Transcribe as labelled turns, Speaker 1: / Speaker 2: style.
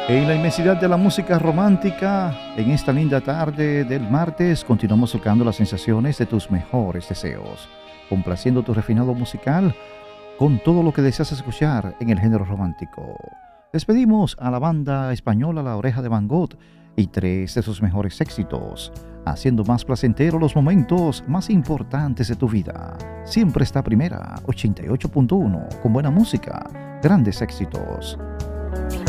Speaker 1: En la inmensidad de la música romántica, en esta linda tarde del martes, continuamos tocando las sensaciones de tus mejores deseos, complaciendo tu refinado musical con todo lo que deseas escuchar en el género romántico. Despedimos a la banda española La Oreja de Van Gogh y tres de sus mejores éxitos, haciendo más placentero los momentos más importantes de tu vida. Siempre está primera, 88.1, con buena música, grandes éxitos.